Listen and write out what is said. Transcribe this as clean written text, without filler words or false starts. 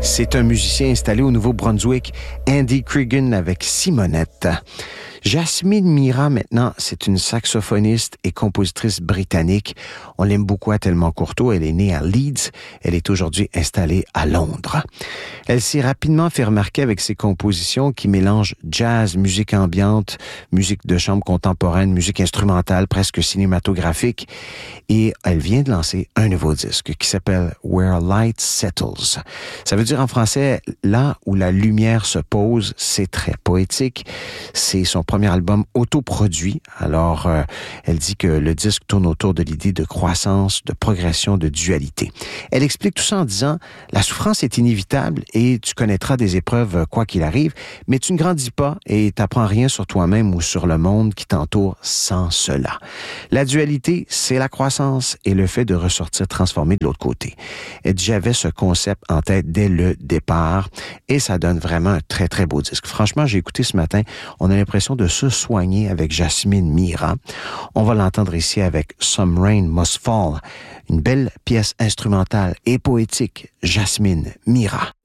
C'est un musicien installé au Nouveau-Brunswick, Andy Cregan avec Simonette. Jasmine Mira, maintenant, c'est une saxophoniste et compositrice britannique. On l'aime beaucoup à Tellement Courteau. Elle est née à Leeds. Elle est aujourd'hui installée à Londres. Elle s'est rapidement fait remarquer avec ses compositions qui mélangent jazz, musique ambiante, musique de chambre contemporaine, musique instrumentale, presque cinématographique. Et elle vient de lancer un nouveau disque qui s'appelle Where Light Settles. Ça veut dire en français, là où la lumière se pose. C'est très poétique. C'est son premier album autoproduit. Alors, elle dit que le disque tourne autour de l'idée de croissance, de progression, de dualité. Elle explique tout ça en disant « La souffrance est inévitable et tu connaîtras des épreuves quoi qu'il arrive, mais tu ne grandis pas et t'apprends rien sur toi-même ou sur le monde qui t'entoure sans cela. La dualité, c'est la croissance et le fait de ressortir transformé de l'autre côté. » Elle dit « J'avais ce concept en tête dès le départ et ça donne vraiment un très, très beau disque. » Franchement, j'ai écouté ce matin, on a l'impression de se soigner avec Jasmine Mira. On va l'entendre ici avec Some Rain Must Fall, une belle pièce instrumentale et poétique, Jasmine Mira.